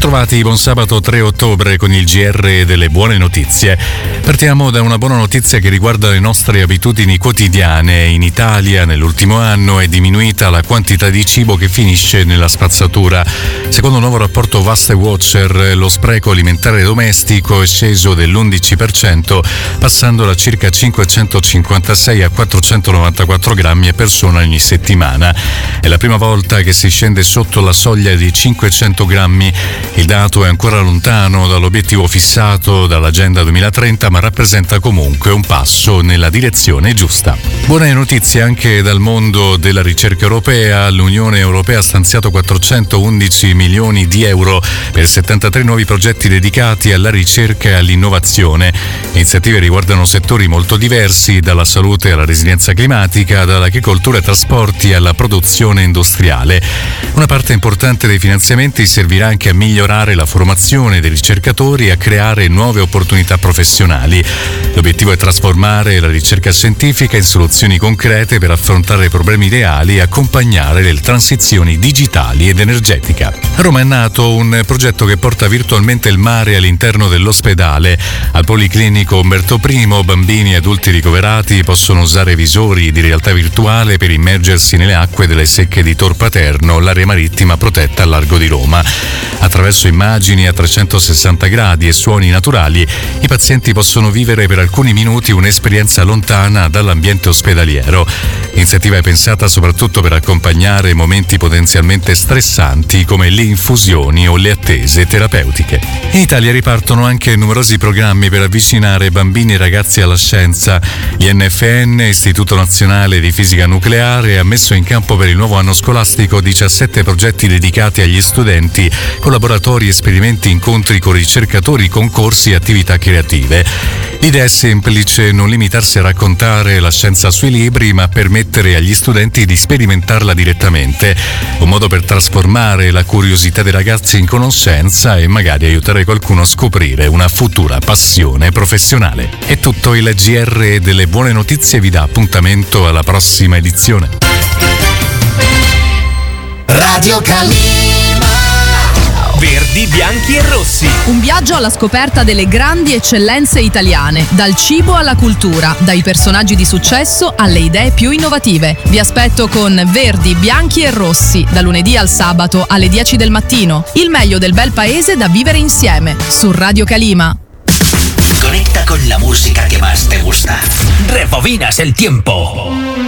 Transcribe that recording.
bentrovati, buon sabato 3 ottobre con il GR delle buone notizie. Partiamo da una buona notizia che riguarda le nostre abitudini quotidiane. In Italia nell'ultimo anno è diminuita la quantità di cibo che finisce nella spazzatura. Secondo un nuovo rapporto Vaste Watcher, lo spreco alimentare domestico è sceso dell'11%, passando da circa 556 a 494 grammi a persona ogni settimana. È la prima volta che si scende sotto la soglia di 500 grammi. Il dato è ancora lontano dall'obiettivo fissato dall'Agenda 2030, ma rappresenta comunque un passo nella direzione giusta. Buone notizie anche dal mondo della ricerca europea. L'Unione Europea ha stanziato 411 milioni di euro per 73 nuovi progetti dedicati alla ricerca e all'innovazione. Le iniziative riguardano settori molto diversi, dalla salute alla resilienza climatica, dall'agricoltura ai trasporti alla produzione industriale. Una parte importante dei finanziamenti servirà anche a migliorare la formazione dei ricercatori e a creare nuove opportunità professionali. L'obiettivo è trasformare la ricerca scientifica in soluzioni concrete per affrontare problemi reali e accompagnare le transizioni digitali ed energetica. A Roma è nato un progetto che porta virtualmente il mare all'interno dell'ospedale. Al Policlinico Umberto I, bambini e adulti ricoverati possono usare visori di realtà virtuale per immergersi nelle acque delle secche di Tor Paterno, l'area marittima protetta al largo di Roma. Attraverso immagini a 360 gradi e suoni naturali, i pazienti possono vivere per alcuni minuti un'esperienza lontana dall'ambiente ospedaliero. L'iniziativa è pensata soprattutto per accompagnare momenti potenzialmente stressanti come le infusioni o le attese terapeutiche. In Italia ripartono anche numerosi programmi per avvicinare bambini e ragazzi alla scienza. L'INFN, Istituto Nazionale di Fisica Nucleare, ha messo in campo per il nuovo anno scolastico 17 progetti dedicati agli studenti, con laboratori, esperimenti, incontri con ricercatori, concorsi e attività creative. L'idea è semplice: non limitarsi a raccontare la scienza sui libri, ma permettere agli studenti di sperimentarla direttamente. Un modo per trasformare la curiosità dei ragazzi in conoscenza e magari aiutare qualcuno a scoprire una futura passione professionale. È tutto. Il GR delle buone notizie vi dà appuntamento alla prossima edizione. Radio Calima. Verdi, bianchi e rossi. Un viaggio alla scoperta delle grandi eccellenze italiane, dal cibo alla cultura, dai personaggi di successo alle idee più innovative. Vi aspetto con Verdi, bianchi e rossi, da lunedì al sabato alle 10 del mattino. Il meglio del bel paese da vivere insieme, su Radio Calima. Conecta con la música que más te gusta. Rebobinas el tiempo.